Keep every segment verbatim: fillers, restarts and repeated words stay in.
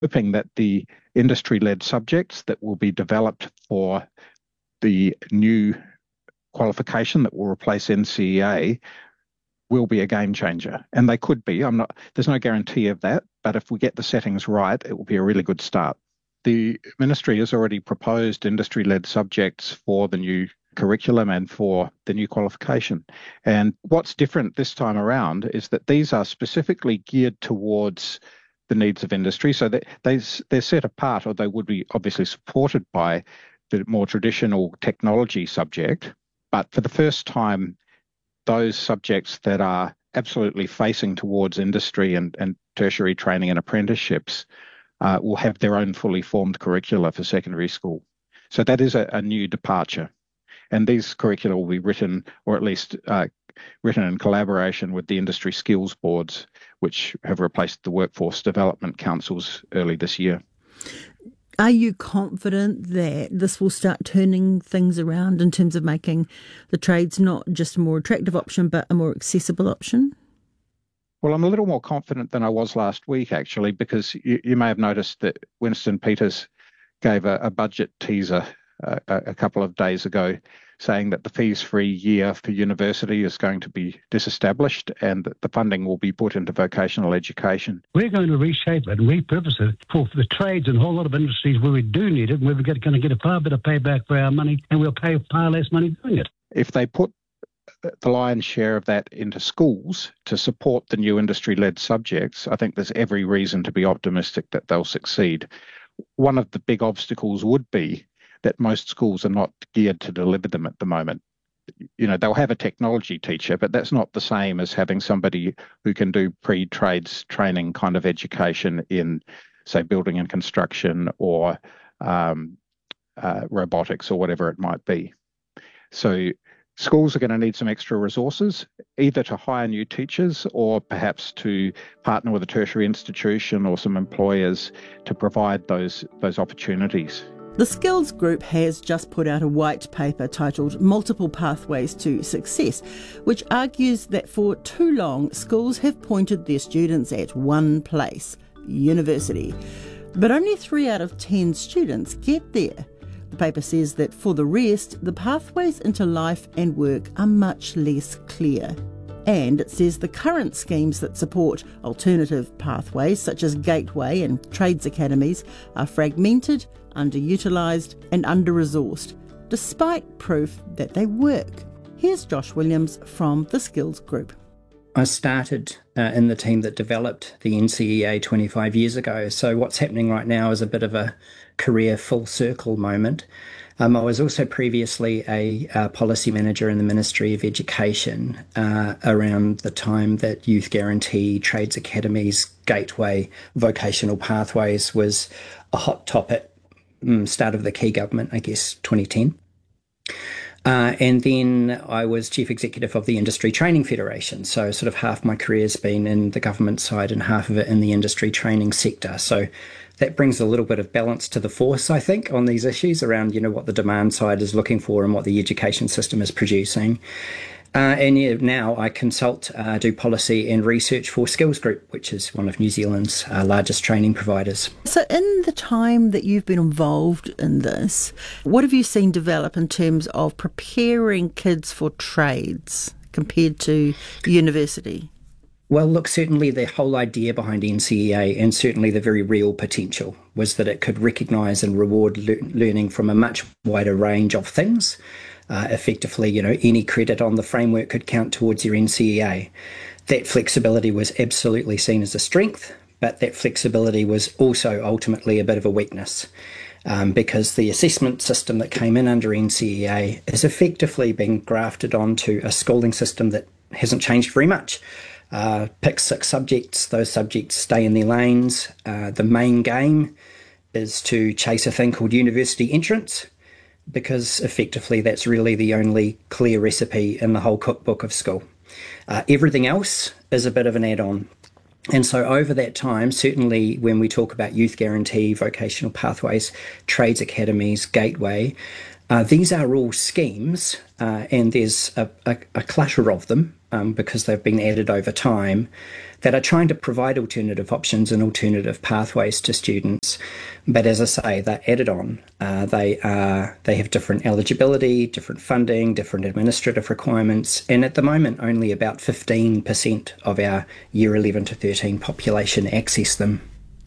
hoping that the industry-led subjects that will be developed for the new qualification that will replace N C E A will be a game changer. And they could be. I'm not, there's no guarantee of that, but if we get the settings right, it will be a really good start. The ministry has already proposed industry-led subjects for the new curriculum and for the new qualification. And what's different this time around is that these are specifically geared towards the needs of industry. So they, they, they're set apart, or they would be obviously supported by the more traditional technology subject. But for the first time, those subjects that are absolutely facing towards industry and, and tertiary training and apprenticeships uh, will have their own fully formed curricula for secondary school. So that is a, a new departure. And these curricula will be written, or at least uh, written in collaboration with the industry skills boards, which have replaced the workforce development councils early this year. Are you confident that this will start turning things around in terms of making the trades not just a more attractive option, but a more accessible option? Well, I'm a little more confident than I was last week, actually, because you, you may have noticed that Winston Peters gave a, a budget teaser uh, a, a couple of days ago, saying that the fees-free year for university is going to be disestablished and that the funding will be put into vocational education. We're going to reshape it and repurpose it for the trades and a whole lot of industries where we do need it and where we're going to get a far better payback for our money, and we'll pay far less money doing it. If they put the lion's share of that into schools to support the new industry-led subjects, I think there's every reason to be optimistic that they'll succeed. One of the big obstacles would be that most schools are not geared to deliver them at the moment. You know, they'll have a technology teacher, but that's not the same as having somebody who can do pre-trades training kind of education in, say, building and construction or um, uh, robotics or whatever it might be. So schools are going to need some extra resources, either to hire new teachers or perhaps to partner with a tertiary institution or some employers to provide those those opportunities. The Skills Group has just put out a white paper titled Multiple Pathways to Success, which argues that for too long schools have pointed their students at one place, university. But only three out of ten students get there. The paper says that for the rest, the pathways into life and work are much less clear. And it says the current schemes that support alternative pathways, such as Gateway and trades academies, are fragmented, underutilised and under-resourced, despite proof that they work. Here's Josh Williams from the Skills Group. I started uh, in the team that developed the N C E A twenty-five years ago, so what's happening right now is a bit of a career full circle moment. Um, I was also previously a uh, policy manager in the Ministry of Education uh, around the time that Youth Guarantee, Trades Academies, Gateway, vocational pathways was a hot topic. Start of the key government, I guess, twenty ten. Uh, and then I was Chief Executive of the Industry Training Federation. So sort of half my career has been in the government side and half of it in the industry training sector. So that brings a little bit of balance to the force, I think, on these issues around, you know, what the demand side is looking for and what the education system is producing. Uh, and yeah, now I consult, uh, do policy and research for Skills Group, which is one of New Zealand's uh, largest training providers. So in the time that you've been involved in this, what have you seen develop in terms of preparing kids for trades compared to university? Well, look, certainly the whole idea behind N C E A and certainly the very real potential was that it could recognise and reward le- learning from a much wider range of things. Uh, effectively, you know, any credit on the framework could count towards your N C E A. That flexibility was absolutely seen as a strength, but that flexibility was also ultimately a bit of a weakness um, because the assessment system that came in under N C E A is effectively being grafted onto a schooling system that hasn't changed very much. Uh, pick six subjects, those subjects stay in their lanes. Uh, the main game is to chase a thing called university entrance, because effectively that's really the only clear recipe in the whole cookbook of school. Uh, everything else is a bit of an add-on. And so over that time, certainly when we talk about Youth Guarantee, vocational pathways, trades academies, Gateway, uh, these are all schemes uh, and there's a, a, a clutter of them um, because they've been added over time, that are trying to provide alternative options and alternative pathways to students. But as I say, they're added on. Uh, they are they have different eligibility, different funding, different administrative requirements, and at the moment only about fifteen percent of our year eleven to thirteen population access them.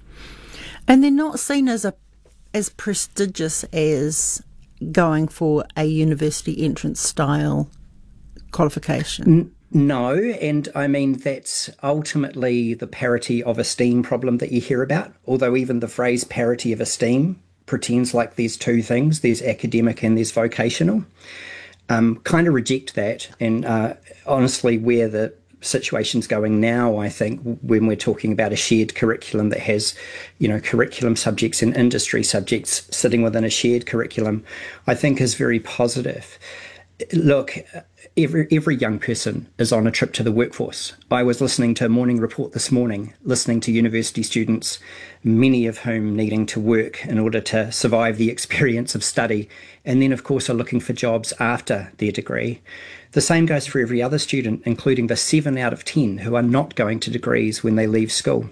And they're not seen as a as prestigious as going for a university entrance style qualification. N- no, and I mean that's ultimately the parity of esteem problem that you hear about, although even the phrase parity of esteem pretends like there's two things, there's academic and there's vocational. Um, kind of reject that, and uh, honestly where the situation's going now, I think, when we're talking about a shared curriculum that has, you know, curriculum subjects and industry subjects sitting within a shared curriculum, I think is very positive. Look, every every young person is on a trip to the workforce. I was listening to a morning report this morning, listening to university students, many of whom needing to work in order to survive the experience of study, and then of course are looking for jobs after their degree. The same goes for every other student, including the seven out of ten who are not going to degrees when they leave school.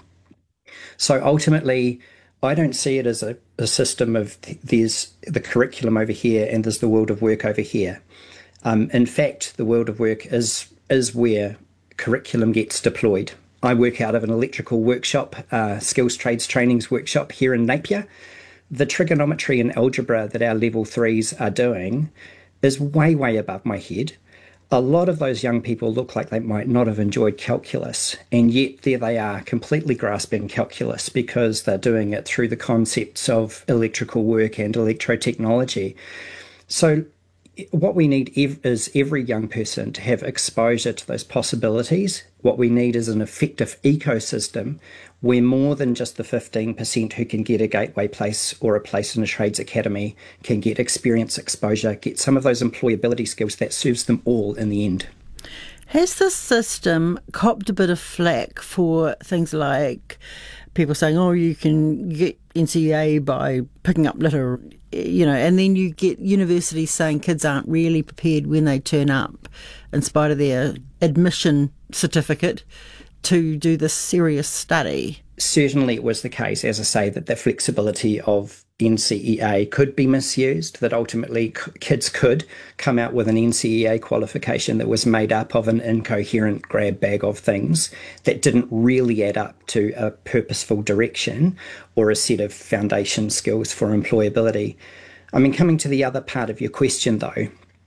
So ultimately, I don't see it as a, a system of there's the curriculum over here and there's the world of work over here. Um, in fact, the world of work is is where curriculum gets deployed. I work out of an electrical workshop, uh, skills trades trainings workshop here in Napier. The trigonometry and algebra that our level threes are doing is way, way above my head. A lot of those young people look like they might not have enjoyed calculus, and yet there they are completely grasping calculus because they're doing it through the concepts of electrical work and electrotechnology. So what we need ev- is every young person to have exposure to those possibilities. What we need is an effective ecosystem where more than just the fifteen percent who can get a gateway place or a place in a trades academy can get experience, exposure, get some of those employability skills that serves them all in the end. Has the system copped a bit of flack for things like people saying, oh, you can get N C E A by picking up litter, you know, and then you get universities saying kids aren't really prepared when they turn up, in spite of their admission certificate, to do this serious study? Certainly it was the case, as I say, that the flexibility of N C E A could be misused, that ultimately c- kids could come out with an N C E A qualification that was made up of an incoherent grab bag of things that didn't really add up to a purposeful direction or a set of foundation skills for employability. I mean, coming to the other part of your question, though,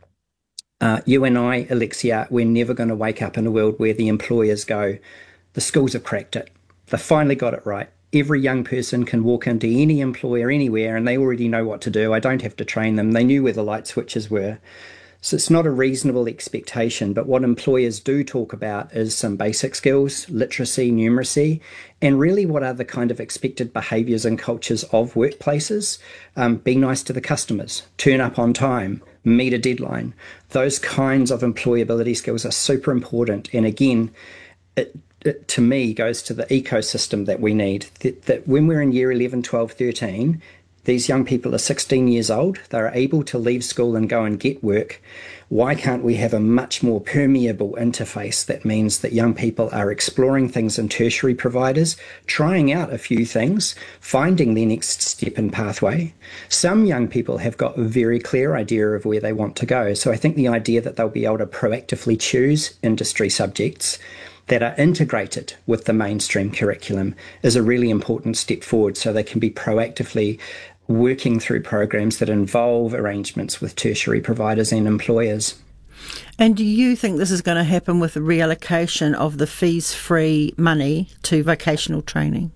uh, you and I, Alexia, we're never going to wake up in a world where the employers go, the schools have cracked it. They finally got it right. Every young person can walk into any employer anywhere and they already know what to do. I don't have to train them. They knew where the light switches were. So it's not a reasonable expectation, but what employers do talk about is some basic skills, literacy, numeracy, and really what are the kind of expected behaviours and cultures of workplaces. Um, be nice to the customers, turn up on time, meet a deadline. Those kinds of employability skills are super important. And again, it It, to me, goes to the ecosystem that we need. That, that when we're in year eleven, twelve, thirteen, these young people are sixteen years old, they're able to leave school and go and get work. Why can't we have a much more permeable interface that means that young people are exploring things in tertiary providers, trying out a few things, finding their next step and pathway? Some young people have got a very clear idea of where they want to go. So I think the idea that they'll be able to proactively choose industry subjects that are integrated with the mainstream curriculum is a really important step forward, so they can be proactively working through programs that involve arrangements with tertiary providers and employers. And do you think this is going to happen with the reallocation of the fees-free money to vocational training?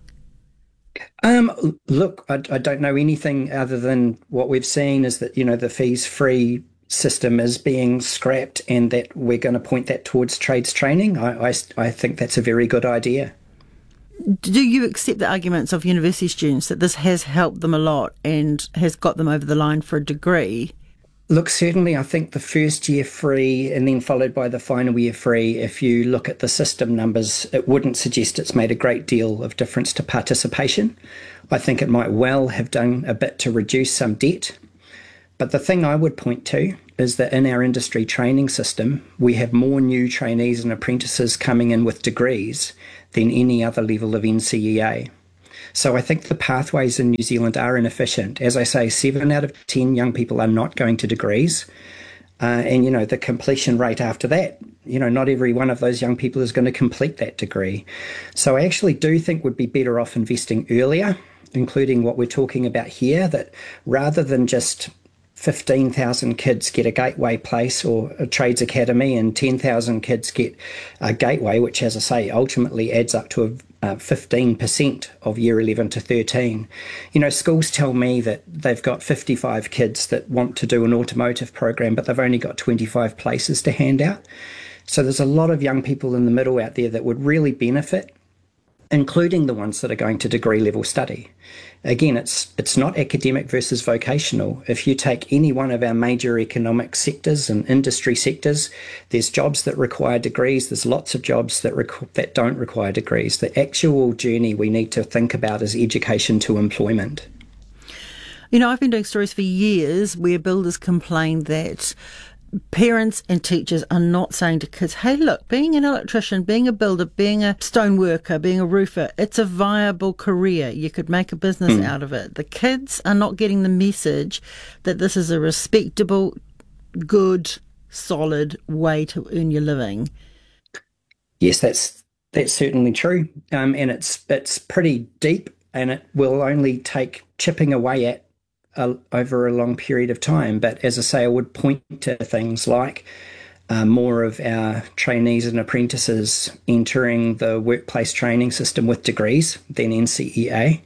Um, look, I, I don't know anything other than what we've seen is that, you know, the fees-free system is being scrapped and that we're going to point that towards trades training. I, I, I think that's a very good idea. Do you accept the arguments of university students that this has helped them a lot and has got them over the line for a degree? Look, certainly I think the first year free and then followed by the final year free, if you look at the system numbers, it wouldn't suggest it's made a great deal of difference to participation. I think it might well have done a bit to reduce some debt. But the thing I would point to is that in our industry training system, we have more new trainees and apprentices coming in with degrees than any other level of N C E A. So I think the pathways in New Zealand are inefficient. As I say, seven out of ten young people are not going to degrees. Uh, and, you know, the completion rate after that, you know, not every one of those young people is going to complete that degree. So I actually do think we'd be better off investing earlier, including what we're talking about here, that rather than just fifteen thousand kids get a gateway place or a trades academy and ten thousand kids get a gateway, which, as I say, ultimately adds up to a Uh, fifteen percent of year eleven to thirteen. You know, schools tell me that they've got fifty-five kids that want to do an automotive program, but they've only got twenty-five places to hand out. So there's a lot of young people in the middle out there that would really benefit, including the ones that are going to degree level study. Again, it's it's not academic versus vocational. If you take any one of our major economic sectors and industry sectors, there's jobs that require degrees, there's lots of jobs that requ- that don't require degrees. The actual journey we need to think about is education to employment. You know, I've been doing stories for years where builders complain that parents and teachers are not saying to kids, hey, look, being an electrician, being a builder, being a stone worker, being a roofer, it's a viable career. You could make a business mm. out of it. The kids are not getting the message that this is a respectable, good, solid way to earn your living. Yes, that's that's certainly true. Um, and it's it's pretty deep, and it will only take chipping away at Uh, over a long period of time. But as I say, I would point to things like uh, more of our trainees and apprentices entering the workplace training system with degrees than N C E A.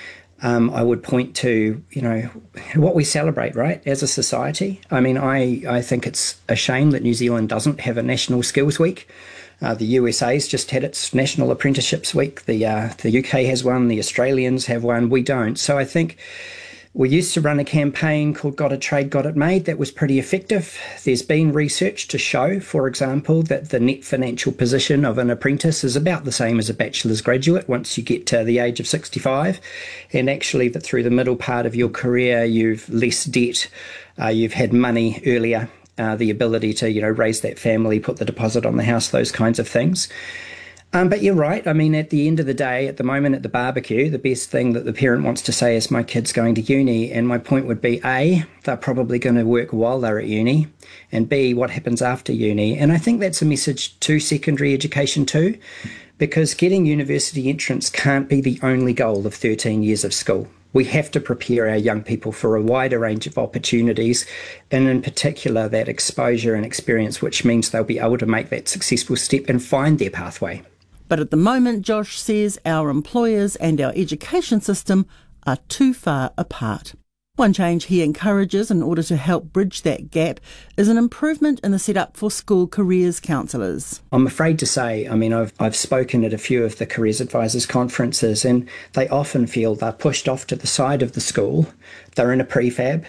Um, I would point to, you know, what we celebrate, right, as a society. I mean, I, I think it's a shame that New Zealand doesn't have a National Skills Week. Uh, the U S A's just had its National Apprenticeships Week. The, uh, the U K has one. The Australians have one. We don't. So I think we used to run a campaign called Got a Trade, Got It Made that was pretty effective. There's been research to show, for example, that the net financial position of an apprentice is about the same as a bachelor's graduate once you get to the age of sixty-five, and actually that through the middle part of your career you've less debt, uh, you've had money earlier, uh, the ability to, you know, raise that family, put the deposit on the house, those kinds of things. Um, but you're right. I mean, at the end of the day, at the moment at the barbecue, the best thing that the parent wants to say is my kid's going to uni. And my point would be, A, they're probably going to work while they're at uni, and B, what happens after uni. And I think that's a message to secondary education too, because getting university entrance can't be the only goal of thirteen years of school. We have to prepare our young people for a wider range of opportunities, and in particular that exposure and experience, which means they'll be able to make that successful step and find their pathway. But at the moment, Josh says our employers and our education system are too far apart. One change he encourages in order to help bridge that gap is an improvement in the setup for school careers counsellors. I'm afraid to say, I mean, I've, I've spoken at a few of the careers advisors conferences, and they often feel they're pushed off to the side of the school. They're in a prefab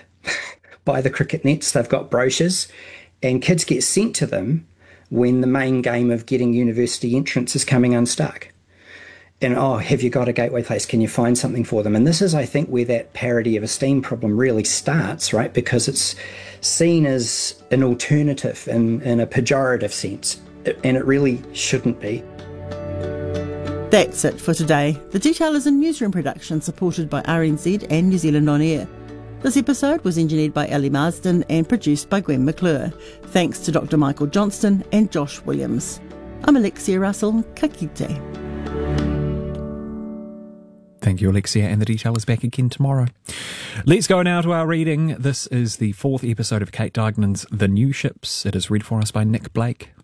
by the cricket nets, they've got brochures, and kids get sent to them when the main game of getting university entrance is coming unstuck. And, oh, have you got a gateway place? Can you find something for them? And this is, I think, where that parity of esteem problem really starts, right? Because it's seen as an alternative in, in a pejorative sense, and it really shouldn't be. That's it for today. The Detail is a newsroom production supported by R N Z and New Zealand On Air. This episode was engineered by Ellie Marsden and produced by Gwen McClure. Thanks to Doctor Michael Johnston and Josh Williams. I'm Alexia Russell. Ka kite. Thank you, Alexia, and The Detail is back again tomorrow. Let's go now to our reading. This is the fourth episode of Kate Dignan's The New Ships. It is read for us by Nick Blake.